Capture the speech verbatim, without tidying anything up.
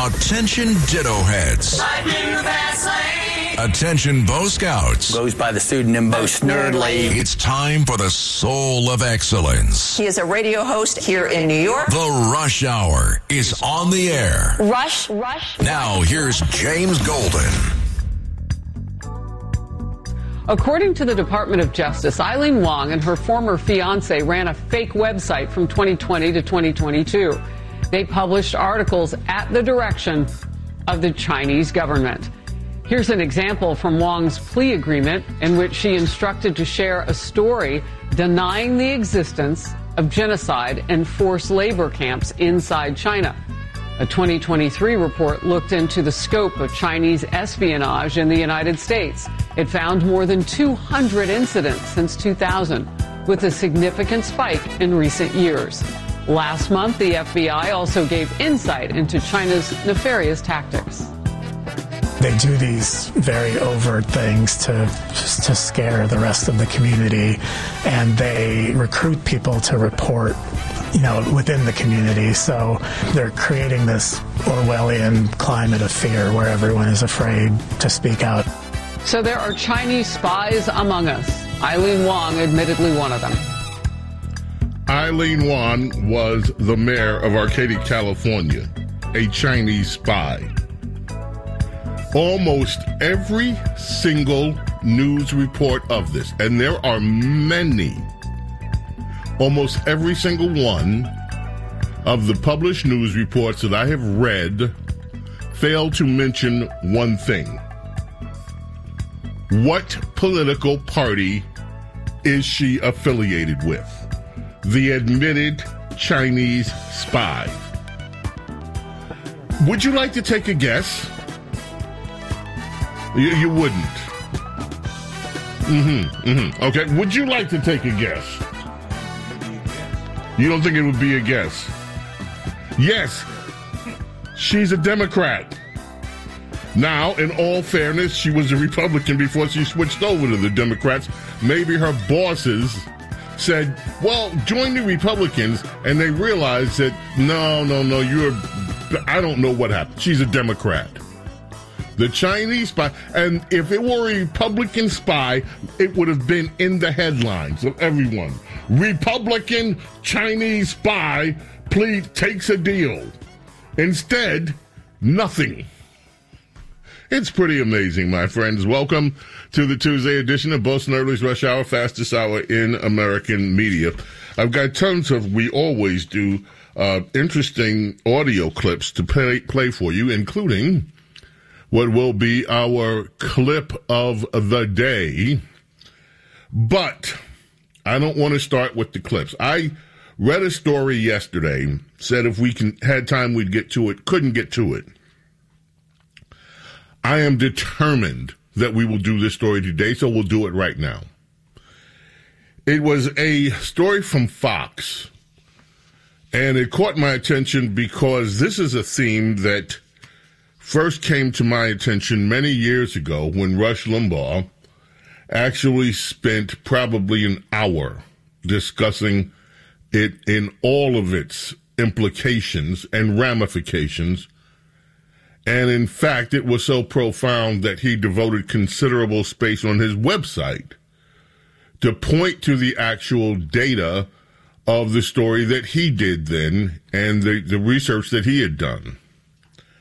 Attention ditto heads. Attention Bo Scouts. Goes by the pseudonym Bo Snerdley. It's time for the soul of excellence. He is a radio host here in New York. The Rush Hour is on the air. Rush, rush. Now here's James Golden. According to the Department of Justice, Eileen Wong and her former fiancé ran a fake website from twenty twenty to twenty twenty-two. They published articles at the direction of the Chinese government. Here's an example from Wong's plea agreement in which she instructed to share a story denying the existence of genocide and forced labor camps inside China. A twenty twenty-three report looked into the scope of Chinese espionage in the United States. It found more than two hundred incidents since two thousand, with a significant spike in recent years. Last month, the F B I also gave insight into China's nefarious tactics. They do these very overt things to to scare the rest of the community, and they recruit people to report, you know, within the community. So they're creating this Orwellian climate of fear where everyone is afraid to speak out. So there are Chinese spies among us. Eileen Wong, admittedly one of them. Eileen Wong was the mayor of Arcadia, California, a Chinese spy. Almost every single news report of this, and there are many, almost every single one of the published news reports that I have read fail to mention one thing. What political party is she affiliated with? The admitted Chinese spy. Would you like to take a guess? You, you wouldn't. Mm-hmm, mm-hmm. Okay, would you like to take a guess? You don't think it would be a guess? Yes, she's a Democrat. Now, in all fairness, she was a Republican before she switched over to the Democrats. Maybe her bosses said, well, join the Republicans, and they realized that, no, no, no, you're, I don't know what happened. She's a Democrat. The Chinese spy, and if it were a Republican spy, it would have been in the headlines of everyone. Republican Chinese spy plea takes a deal. Instead, nothing. It's pretty amazing, my friends. Welcome to the Tuesday edition of Bo Snerdley's Rush Hour, fastest hour in American media. I've got tons of, we always do, uh, interesting audio clips to play, play for you, including what will be our clip of the day. But I don't want to start with the clips. I read a story yesterday, said if we can had time we'd get to it, couldn't get to it. I am determined that we will do this story today, so we'll do it right now. It was a story from Fox, and it caught my attention because this is a theme that first came to my attention many years ago when Rush Limbaugh actually spent probably an hour discussing it in all of its implications and ramifications. And in fact, it was so profound that he devoted considerable space on his website to point to the actual data of the story that he did then and the, the research that he had done.